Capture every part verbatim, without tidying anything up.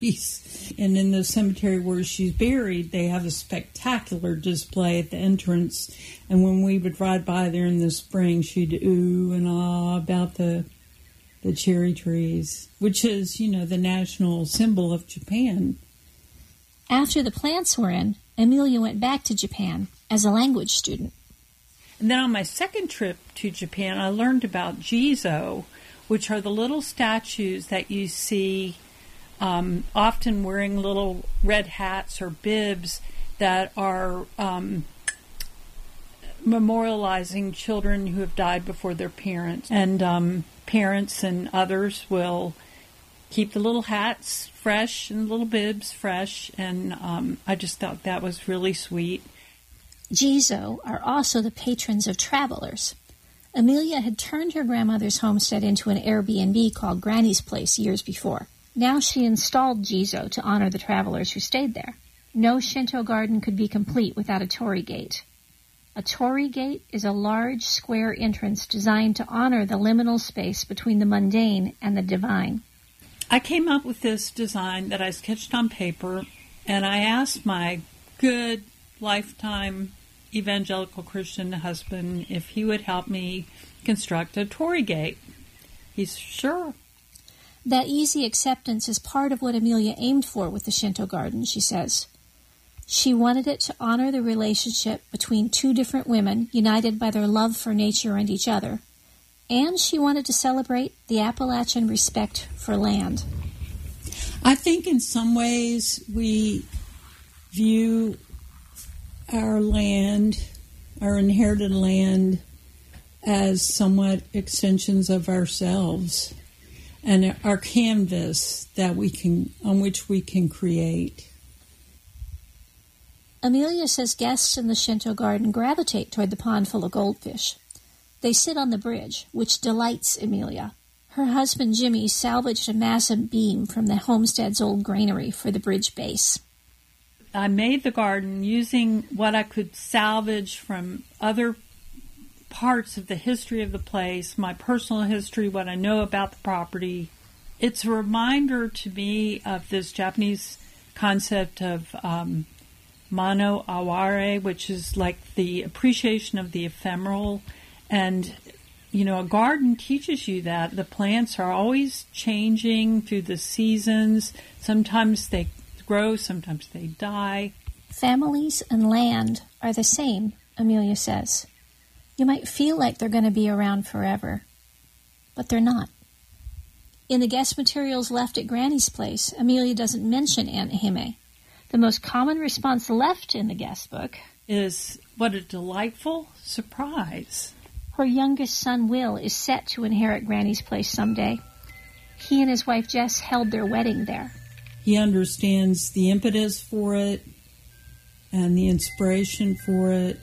And in the cemetery where she's buried, they have a spectacular display at the entrance. And when we would ride by there in the spring, she'd ooh and ah about the the cherry trees, which is, you know, the national symbol of Japan. After the plants were in, Amelia went back to Japan as a language student. And then on my second trip to Japan, I learned about Jizo, which are the little statues that you see um, often wearing little red hats or bibs that are um, memorializing children who have died before their parents. And um, parents and others will keep the little hats fresh and little bibs fresh. And um, I just thought that was really sweet. Jizo are also the patrons of travelers. Amelia had turned her grandmother's homestead into an Airbnb called Granny's Place years before. Now she installed Jizo to honor the travelers who stayed there. No Shinto garden could be complete without a torii gate. A torii gate is a large square entrance designed to honor the liminal space between the mundane and the divine. I came up with this design that I sketched on paper, and I asked my good lifetime evangelical Christian husband if he would help me construct a torii gate. He's sure. That easy acceptance is part of what Amelia aimed for with the Shinto garden, she says. She wanted it to honor the relationship between two different women united by their love for nature and each other, and she wanted to celebrate the Appalachian respect for land. I think in some ways we view our land, our inherited land, as somewhat extensions of ourselves and our canvas that we can, on which we can create. Amelia says guests in the Shinto garden gravitate toward the pond full of goldfish. They sit on the bridge, which delights Amelia. Her husband Jimmy salvaged a massive beam from the homestead's old granary for the bridge base. I made the garden using what I could salvage from other parts of the history of the place, my personal history, what I know about the property. It's a reminder to me of this Japanese concept of um, mano aware, which is like the appreciation of the ephemeral. And, you know, a garden teaches you that the plants are always changing through the seasons. Sometimes they grow, sometimes they die. Families and land are the same, Amelia says. You might feel like they're going to be around forever, but they're not. In the guest materials left at Granny's place, Amelia doesn't mention Aunt Hime. The most common response left in the guest book is, what a delightful surprise. Her youngest son, Will, is set to inherit Granny's place someday. He and his wife, Jess, held their wedding there. He understands the impetus for it and the inspiration for it,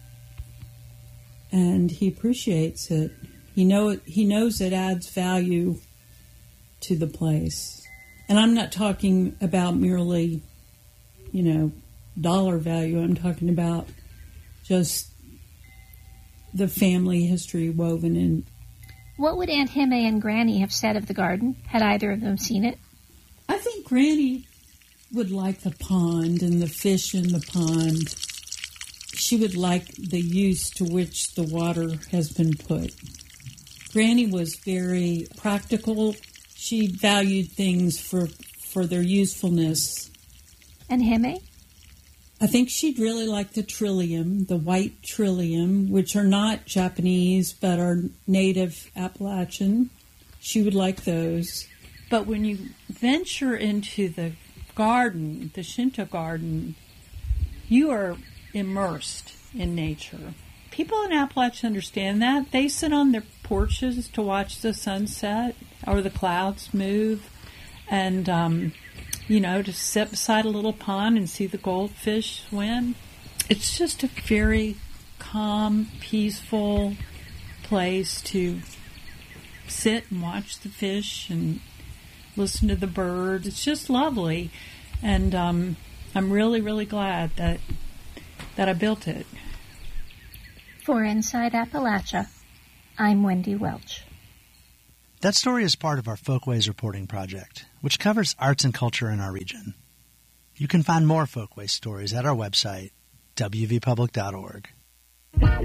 and he appreciates it. He know it, he knows it adds value to the place. And I'm not talking about merely, you know, dollar value. I'm talking about just the family history woven in. What would Aunt Hime and Granny have said of the garden, had either of them seen it? I think Granny would like the pond and the fish in the pond. She would like the use to which the water has been put. Granny was very practical. She valued things for, for their usefulness. And Hime? I think she'd really like the trillium, the white trillium, which are not Japanese but are native Appalachian. She would like those. But when you venture into the garden, the Shinto garden, you are immersed in nature. People in Appalachia understand that. They sit on their porches to watch the sunset or the clouds move and, um, you know, to sit beside a little pond and see the goldfish swim. It's just a very calm, peaceful place to sit and watch the fish and listen to the birds. It's just lovely. And um, I'm really, really glad that that I built it. For Inside Appalachia, I'm Wendy Welch. That story is part of our Folkways reporting project. which covers arts and culture in our region. You can find more Folkways stories at our website, w v public dot org.